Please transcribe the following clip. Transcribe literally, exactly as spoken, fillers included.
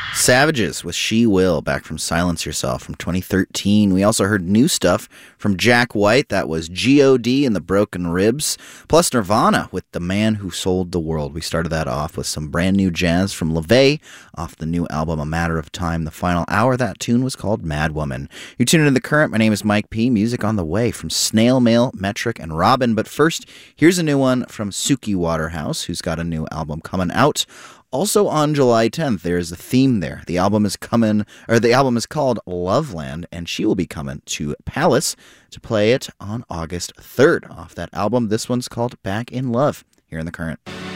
Savages with She Will, back from Silence Yourself from twenty thirteen. We also heard new stuff from Jack White. That was G O D and the Broken Ribs, plus Nirvana with The Man Who Sold the World. We started that off with some brand new jazz from LaVey off the new album A Matter of Time. The final hour, that tune was called Mad Woman. You're tuning in to The Current. My name is Mike P. Music on the way from Snail Mail, Metric, and Robin. But first, here's a new one from Suki Waterhouse, who's got a new album coming out. Also on July tenth, there is a theme there. The album is coming, or the album is called Loveland, and she will be coming to Palace to play it on August third. Off that album, this one's called Back in Love, here in The Current.